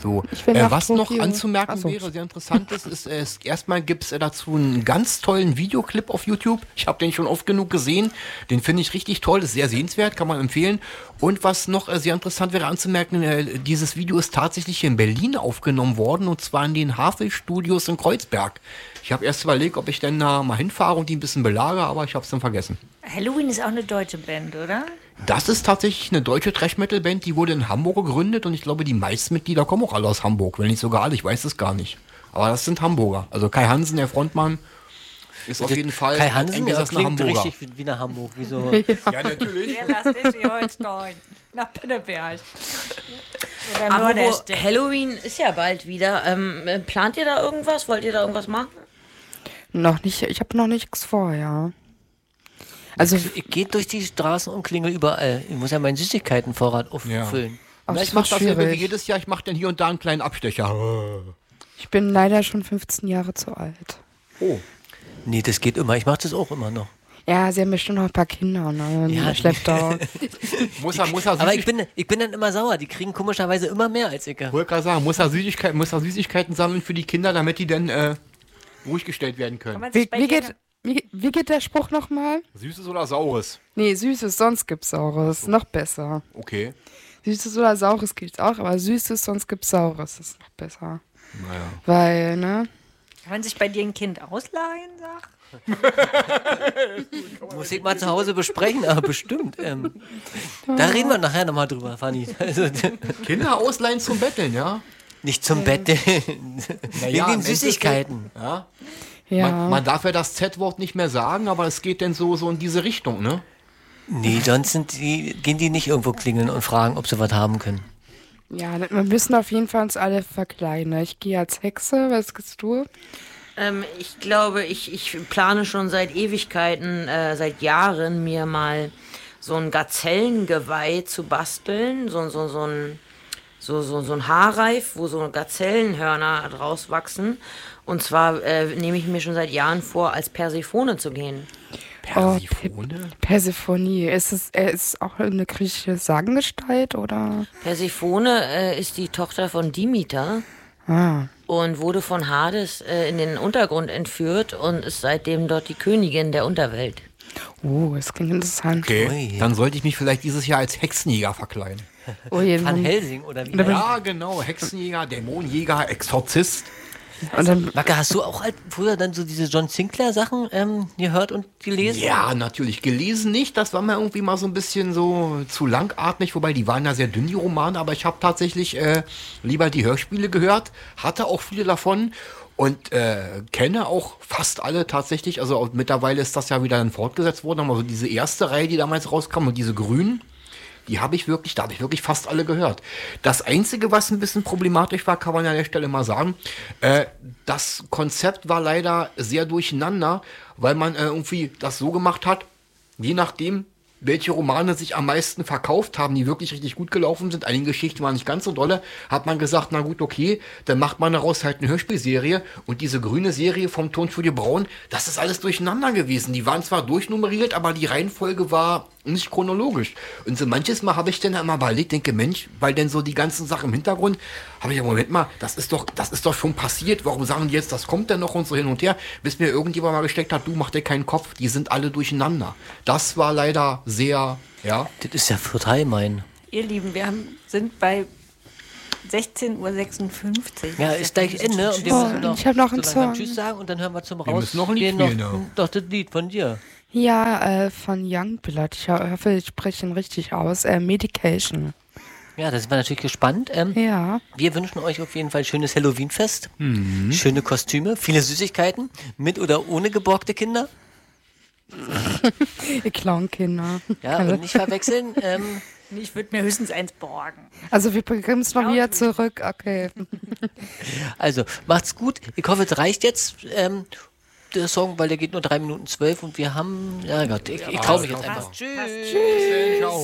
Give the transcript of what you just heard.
So, Ich will nach was noch Tokio. anzumerken Ach so. wäre, sehr interessant ist erstmal gibt es dazu einen ganz tollen Videoclip auf YouTube. Ich habe den schon oft genug gesehen. Den finde ich richtig toll, ist sehr sehenswert, kann man empfehlen. Und was noch sehr interessant wäre anzumerken, dieses Video ist tatsächlich hier in Berlin aufgenommen worden und zwar in den Havel-Studios in Kreuzberg. Ich habe erst überlegt, ob ich denn da mal hinfahre und die ein bisschen belagere, aber ich habe es dann vergessen. Halloween ist auch eine deutsche Band, oder? Das ist tatsächlich eine deutsche Thrash-Metal-Band, die wurde in Hamburg gegründet und ich glaube, die meisten Mitglieder kommen auch alle aus Hamburg, wenn nicht sogar alle, ich weiß es gar nicht. Aber das sind Hamburger. Also Kai Hansen, der Frontmann, ist auf jeden Fall Kai Hansen, ja, eingesessener klingt Hamburger. richtig wie nach Hamburg. Wie so. Ja, natürlich. Ja, das ist Schleswig-Holstein. Nach Pinneberg. Oder Aber Norderstedt. Halloween ist ja bald wieder. Plant ihr da irgendwas? Wollt ihr da irgendwas machen? Noch nicht, ich habe noch nichts vor, ja. Also, Ich gehe durch die Straßen und klingel überall. Ich muss ja meinen Süßigkeitenvorrat auffüllen. ach, Na, das ich mache ist das ja wie schwierig. jedes Jahr, ich mache dann hier und da einen kleinen Abstecher. Ich bin leider schon 15 Jahre zu alt. Oh. Nee, das geht immer. Ich mache das auch immer noch. Ja, sie haben bestimmt noch ein paar Kinder, ne? Ja, Muss Schlepptau. er Aber ich bin dann immer sauer. Die kriegen komischerweise immer mehr als ich. wollte gerade sagen, muss er Süßigkeiten sammeln für die Kinder, damit die dann ruhig gestellt werden können. Kann man sich Wie, bei wie, dir- geht, wie geht der Spruch nochmal? Süßes oder Saures? Nee, Süßes, sonst gibt's Saures. Noch besser. Okay. Süßes oder Saures gibt's auch, aber Süßes, sonst gibt's Saures. Das ist noch besser. Naja. Weil, ne? Kann man sich bei dir ein Kind ausleihen, sag? Muss ich mal zu Hause besprechen, aber bestimmt. Da reden wir nachher nochmal drüber, Fanny. Also, Kinder ausleihen zum Betteln, ja? nicht zum Bett. Wegen Naja, den im Süßigkeiten. Ja. Ja. Man darf ja das Z-Wort nicht mehr sagen, aber es geht denn so in diese Richtung, ne? Nee, sonst gehen die nicht irgendwo klingeln und fragen, ob sie was haben können. Ja, wir müssen auf jeden Fall uns alle verkleiden. Ne? Ich gehe als Hexe, was gehst du? Ich glaube, ich plane schon seit Ewigkeiten, seit Jahren, mir mal so ein Gazellengeweih zu basteln. So ein Haarreif, wo so Gazellenhörner draus wachsen. Und zwar nehme ich mir schon seit Jahren vor, als Persephone zu gehen. Persephone? Persephonie. Ist es auch eine griechische Sagengestalt, oder? Persephone ist die Tochter von Demeter Ah. und wurde von Hades in den Untergrund entführt und ist seitdem dort die Königin der Unterwelt. Das klingt interessant. Okay, Ui. dann sollte ich mich vielleicht dieses Jahr als Hexenjäger verkleiden. Oh je, Van Helsing oder wie? Ja, genau. Hexenjäger, Dämonenjäger, Exorzist. und dann, Macke, hast du auch früher dann so diese John Sinclair Sachen gehört und gelesen? Ja, natürlich. Gelesen nicht. Das war mir irgendwie mal so ein bisschen so zu langatmig. Wobei, die waren ja sehr dünn, die Romane. Aber ich habe tatsächlich lieber die Hörspiele gehört. Hatte auch viele davon. Und kenne auch fast alle tatsächlich. Also mittlerweile ist das ja wieder dann fortgesetzt worden. Aber so diese erste Reihe, die damals rauskam und diese grünen, da habe ich wirklich fast alle gehört. Das Einzige, was ein bisschen problematisch war, kann man ja an der Stelle mal sagen, das Konzept war leider sehr durcheinander, weil man irgendwie das so gemacht hat, je nachdem, welche Romane sich am meisten verkauft haben, die wirklich richtig gut gelaufen sind. Einige Geschichten waren nicht ganz so dolle. Hat man gesagt, na gut, okay, dann macht man daraus halt eine Hörspielserie. Und diese grüne Serie vom Tonstudio Braun, das ist alles durcheinander gewesen. Die waren zwar durchnummeriert, aber die Reihenfolge war nicht chronologisch. Und so manches Mal habe ich dann immer überlegt, denke, Mensch, weil denn so die ganzen Sachen im Hintergrund, habe ich ja, Moment mal, das ist doch schon passiert. Warum sagen die jetzt, das kommt denn noch und so hin und her? Bis mir irgendjemand mal gesteckt hat, du mach dir keinen Kopf, die sind alle durcheinander. Das war leider sehr, ja. Das ist ja total mein. Ihr Lieben, wir sind bei 16:56 Uhr. Ja, ist gleich Ende. Und wir Oh, müssen noch ich hab noch einen so langsam Song. Tschüss sagen und dann hören wir zum Wir müssen noch ein Rausgehen Lied spielen, noch das Lied von dir. ja, von Youngblood. Ich hoffe, ich spreche ihn richtig aus. Medication. Ja, da sind wir natürlich gespannt. Ja. Wir wünschen euch auf jeden Fall ein schönes Halloween-Fest. Schöne Kostüme, viele Süßigkeiten, mit oder ohne geborgte Kinder. Ihr Clownkinder. Ja, und nicht verwechseln. Ich würde mir höchstens eins borgen. Also wir bringen es noch wieder zurück. Okay. Also, macht's gut. Ich hoffe, es reicht jetzt. Der Song, weil der geht nur 3 Minuten 12 und wir haben. Ja Gott, ich traue mich jetzt einfach. Tschüss. Ciao.